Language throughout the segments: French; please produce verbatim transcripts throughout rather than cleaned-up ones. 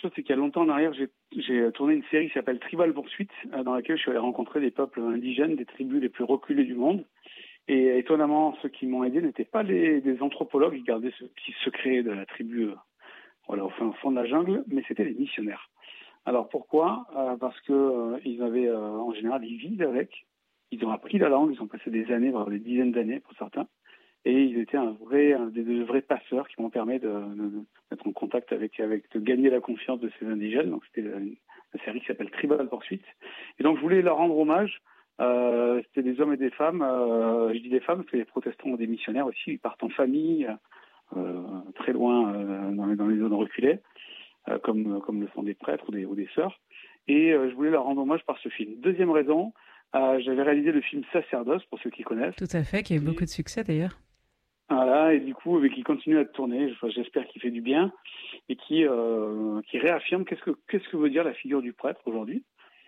chose, c'est qu'il y a longtemps en arrière, j'ai, j'ai tourné une série qui s'appelle Tribal Pursuit, euh, dans laquelle je suis allé rencontrer des peuples indigènes, des tribus les plus reculées du monde. Et étonnamment, ceux qui m'ont aidé n'étaient pas les, des anthropologues qui gardaient ce petit secret de la tribu, euh, voilà, au fin fond de la jungle, mais c'était des missionnaires. Alors pourquoi ? euh, Parce que euh, ils avaient, euh, en général, ils vivent avec, ils ont appris la langue, ils ont passé des années, voire des dizaines d'années pour certains. Et ils étaient un vrai, un des, des vrais passeurs qui m'ont permis de, de, d'être en contact avec, avec, de gagner la confiance de ces indigènes. Donc c'était la, la série qui s'appelle Tribal Pursuit. Et donc je voulais leur rendre hommage. Euh, c'était des hommes et des femmes. Euh, je dis des femmes parce que les protestants ont des missionnaires aussi. Ils partent en famille, euh, très loin euh, dans, les, dans les zones reculées, euh, comme, comme le font des prêtres ou des, ou des sœurs. Et euh, je voulais leur rendre hommage par ce film. Deuxième raison, euh, j'avais réalisé le film Sacerdoce, pour ceux qui connaissent. Tout à fait, qui a eu beaucoup de succès d'ailleurs. Voilà, et du coup, qui continue à tourner, j'espère qu'il fait du bien, et qui, euh, qui réaffirme qu'est-ce que, qu'est-ce que veut dire la figure du prêtre aujourd'hui,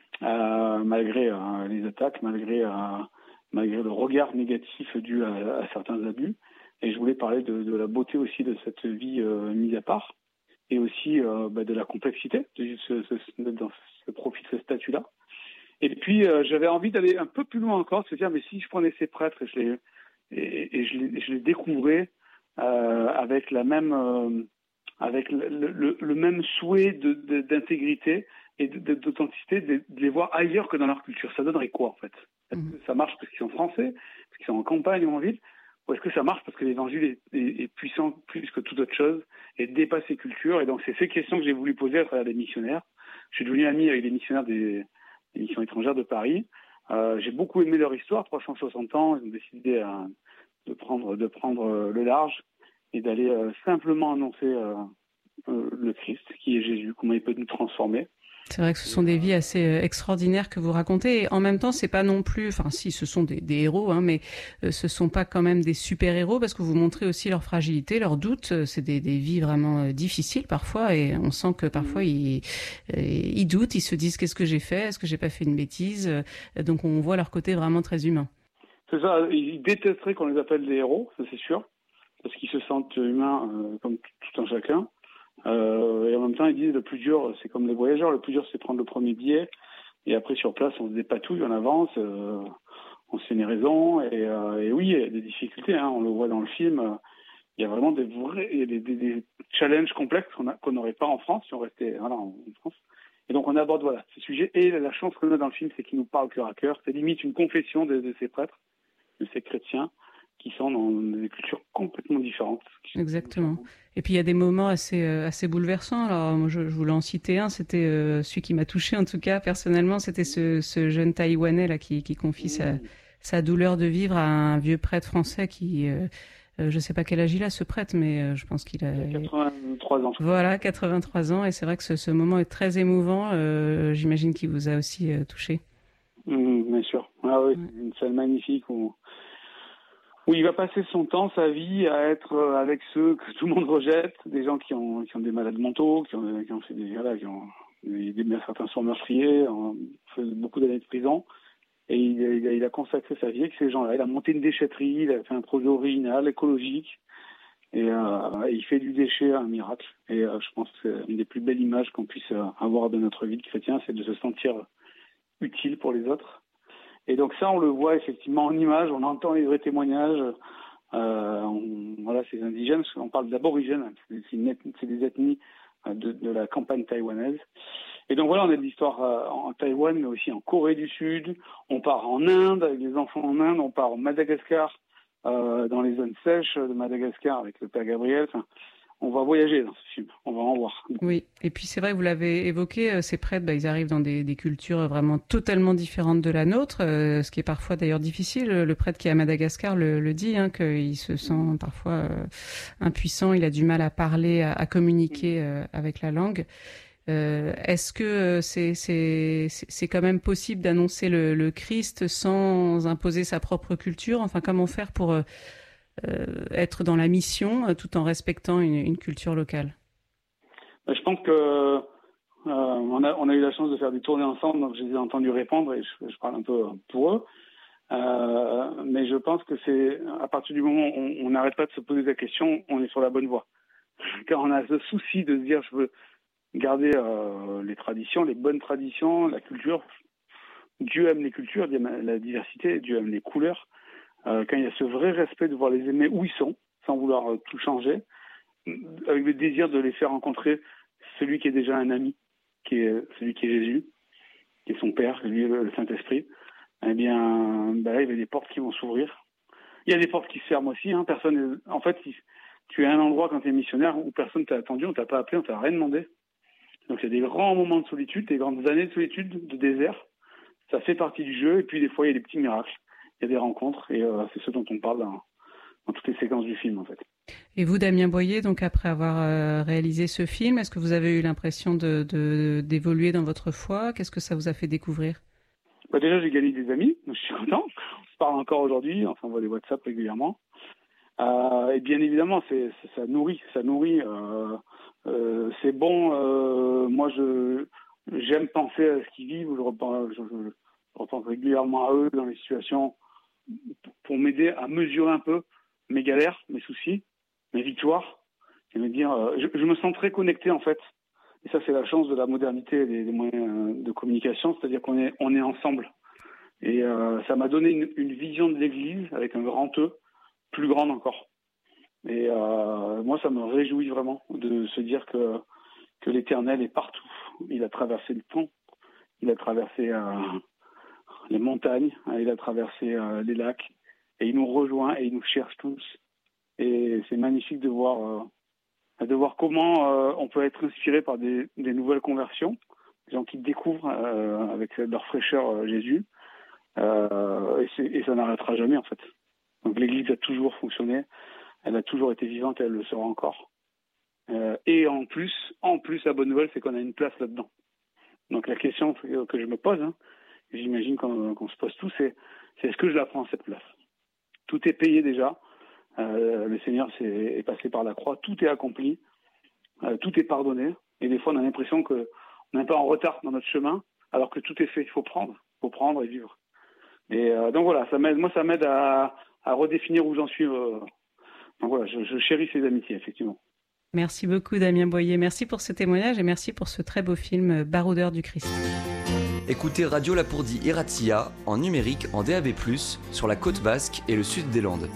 euh, malgré euh, les attaques, malgré, euh, malgré le regard négatif dû à, à certains abus. Et je voulais parler de, de la beauté aussi de cette vie euh, mise à part, et aussi euh, bah, de la complexité de ce, ce, dans ce profil de ce statut-là. Et puis, euh, j'avais envie d'aller un peu plus loin encore, de se dire, mais si je prenais ces prêtres et je les... Et, et je, les, je les découvrais euh, avec la même, euh, avec le, le, le même souhait de, de, d'intégrité et de, de, d'authenticité, de, de les voir ailleurs que dans leur culture. Ça donnerait quoi en fait ? Est-ce que ça marche parce qu'ils sont français, parce qu'ils sont en campagne ou en ville, ou est-ce que ça marche parce que l'évangile est, est, est puissant plus que toute autre chose et dépasse les cultures ? Et donc c'est ces questions que j'ai voulu poser à travers des missionnaires. Je suis devenu ami avec les missionnaires des, des missions étrangères de Paris. Euh, j'ai beaucoup aimé leur histoire, trois cent soixante ans, ils ont décidé euh, de prendre de prendre euh, le large et d'aller euh, simplement annoncer euh, euh, le Christ, qui est Jésus, comment il peut nous transformer. C'est vrai que ce sont des vies assez extraordinaires que vous racontez, et en même temps, c'est pas non plus, enfin si, ce sont des, des héros, hein, mais euh, ce sont pas quand même des super-héros, parce que vous montrez aussi leur fragilité, leurs doutes. C'est des, des vies vraiment euh, difficiles parfois, et on sent que parfois mmh. ils, euh, ils doutent, ils se disent qu'est-ce que j'ai fait, est-ce que j'ai pas fait une bêtise. Donc on voit leur côté vraiment très humain. C'est ça, ils détesteraient qu'on les appelle des héros, ça c'est sûr, parce qu'ils se sentent humains euh, comme tout un chacun. Euh, et en même temps, ils disent le plus dur, c'est comme les voyageurs, le plus dur c'est prendre le premier billet, et après sur place on se dépatouille, on avance, euh, on se fait une raison, et, euh, et oui, il y a des difficultés, hein, on le voit dans le film, euh, il y a vraiment des vrais, il y a des, des, des challenges complexes qu'on a, qu'on n'aurait pas en France si on restait voilà, en, en France. Et donc on aborde voilà ces sujets, et la chance qu'on a dans le film, c'est qu'il nous parle cœur à cœur, c'est limite une confession de, de ces prêtres, de ces chrétiens, qui sont dans des cultures complètement différentes. Exactement. Et puis il y a des moments assez euh, assez bouleversants. Alors moi, je, je voulais en citer un, c'était euh, celui qui m'a touché en tout cas personnellement, c'était ce, ce jeune Taïwanais là qui, qui confie mmh. sa, sa douleur de vivre à un vieux prêtre français qui, euh, euh, je sais pas quel âge il a ce prêtre, mais euh, je pense qu'il a... Il a quatre-vingt-trois ans. Voilà, quatre-vingt-trois ans, et c'est vrai que ce, ce moment est très émouvant. Euh, j'imagine qu'il vous a aussi euh, touché. Mmh, bien sûr. Ah oui, ouais. Une scène magnifique où... où il va passer son temps, sa vie, à être avec ceux que tout le monde rejette, des gens qui ont, qui ont des malades mentaux, qui ont, qui ont fait des, voilà, qui ont, des, certains sont meurtriers, ont fait beaucoup d'années de prison, et il, il, a, il a consacré sa vie avec ces gens-là. Il a monté une déchetterie, il a fait un projet original, écologique, et euh, il fait du déchet un miracle. Et euh, je pense que c'est une des plus belles images qu'on puisse avoir de notre vie de chrétien, c'est de se sentir utile pour les autres. Et donc ça, on le voit effectivement en images, on entend les vrais témoignages. Euh, on, voilà, ces indigènes, on parle d'aborigènes, c'est, c'est, une, c'est des ethnies de, de la campagne taïwanaise. Et donc voilà, on a de l'histoire euh, en Taïwan, mais aussi en Corée du Sud. On part en Inde avec les enfants en Inde, on part en Madagascar, euh, dans les zones sèches de Madagascar avec le Père Gabriel. Enfin, on va voyager dans ce film, on va en voir. Oui, et puis c'est vrai que vous l'avez évoqué, ces prêtres, bah, ils arrivent dans des, des cultures vraiment totalement différentes de la nôtre, euh, ce qui est parfois d'ailleurs difficile. Le prêtre qui est à Madagascar le, le dit, hein, qu'il se sent parfois euh, impuissant, il a du mal à parler, à, à communiquer euh, avec la langue. Euh, est-ce que c'est, c'est, c'est quand même possible d'annoncer le, le Christ sans imposer sa propre culture ? Enfin, comment faire pour... Euh, Euh, être dans la mission euh, tout en respectant une, une culture locale? Je pense que euh, on, a, on a eu la chance de faire des tournées ensemble, donc je les ai entendus répondre et je, je parle un peu pour eux. Euh, mais je pense que c'est à partir du moment où on n'arrête pas de se poser la question, on est sur la bonne voie. Car on a ce souci de se dire je veux garder euh, les traditions, les bonnes traditions, la culture. Dieu aime les cultures, Dieu aime la diversité, Dieu aime les couleurs. Euh, quand il y a ce vrai respect de voir les aimer où ils sont, sans vouloir euh, tout changer, avec le désir de les faire rencontrer celui qui est déjà un ami, qui est celui qui est Jésus, qui est son Père, lui le Saint-Esprit, eh bien, ben là, il y a des portes qui vont s'ouvrir. Il y a des portes qui se ferment aussi. Hein. Personne, en fait, tu es à un endroit quand tu es missionnaire où personne t'a attendu, on t'a pas appelé, on t'a rien demandé. Donc, il y a des grands moments de solitude, des grandes années de solitude, de désert. Ça fait partie du jeu. Et puis, des fois, il y a des petits miracles. Il y a des rencontres. Et euh, c'est ce dont on parle dans, dans toutes les séquences du film, en fait. Et vous, Damien Boyer, donc après avoir euh, réalisé ce film, est-ce que vous avez eu l'impression de, de, d'évoluer dans votre foi ? Qu'est-ce que ça vous a fait découvrir ? Bah déjà, j'ai gagné des amis, donc je suis content. On se parle encore aujourd'hui, on s'envoie des WhatsApp régulièrement. Euh, et bien évidemment, c'est, c'est, ça nourrit, ça nourrit. Euh, euh, c'est bon. Euh, moi, je j'aime penser à ce qu'ils vivent. Je repense, je, je, je repense régulièrement à eux dans les situations pour m'aider à mesurer un peu mes galères, mes soucis, mes victoires. Et me dire, euh, je, je me sens très connecté en fait. Et ça, c'est la chance de la modernité des, des moyens de communication, c'est-à-dire qu'on est, on est ensemble. Et euh, ça m'a donné une, une vision de l'Église avec un grand E, plus grande encore. Et euh, moi, ça me réjouit vraiment de se dire que, que l'Éternel est partout. Il a traversé le temps, il a traversé euh, les montagnes, il a traversé euh, les lacs, et il nous rejoint et il nous cherche tous. Et c'est magnifique de voir... Euh, de voir comment euh, on peut être inspiré par des, des nouvelles conversions, des gens qui découvrent euh, avec leur fraîcheur euh, Jésus, euh, et, c'est, et ça n'arrêtera jamais en fait. Donc l'Église a toujours fonctionné, elle a toujours été vivante et elle le sera encore. Euh, et en plus, en plus la bonne nouvelle, c'est qu'on a une place là-dedans. Donc la question que je me pose, hein, et j'imagine qu'on, qu'on se pose tous, c'est, c'est est-ce que je la prends cette place ? Tout est payé déjà. Euh, le Seigneur c'est, est passé par la croix, tout est accompli, euh, tout est pardonné, et des fois on a l'impression qu'on est un peu en retard dans notre chemin, alors que tout est fait, il faut prendre, il faut prendre et vivre. Et euh, donc voilà, ça m'aide, moi ça m'aide à, à redéfinir où j'en suis. Euh, donc voilà, je, je chéris ces amitiés, effectivement. Merci beaucoup Damien Boyer, merci pour ce témoignage et merci pour ce très beau film Baroudeur du Christ. Écoutez Radio Lapourdie Iratia en numérique en D A B plus, sur la côte basque et le sud des Landes.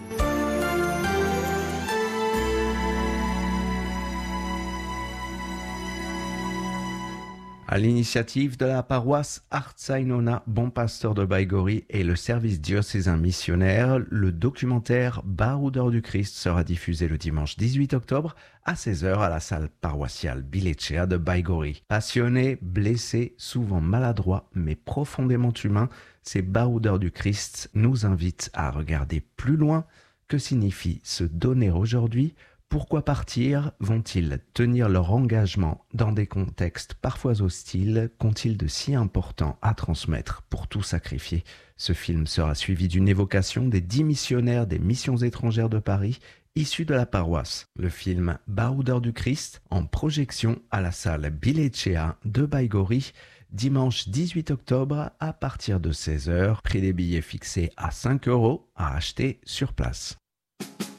À l'initiative de la paroisse Artzainona Bon Pasteur de Baïgori et le service diocésain missionnaire, le documentaire Baroudeur du Christ sera diffusé le dimanche dix-huit octobre à seize heures à la salle paroissiale Bilecea de Baïgori. Passionnés, blessés, souvent maladroits, mais profondément humains, ces Baroudeurs du Christ nous invitent à regarder plus loin. Que signifie se donner aujourd'hui ? Pourquoi partir ? Vont-ils tenir leur engagement dans des contextes parfois hostiles ? Qu'ont-ils de si important à transmettre pour tout sacrifier ? Ce film sera suivi d'une évocation des dix missionnaires des missions étrangères de Paris, issus de la paroisse. Le film Baroudeur du Christ, en projection à la salle Bilecea de Baïgori, dimanche dix-huit octobre à partir de seize heures. Prix des billets fixé à cinq euros à acheter sur place.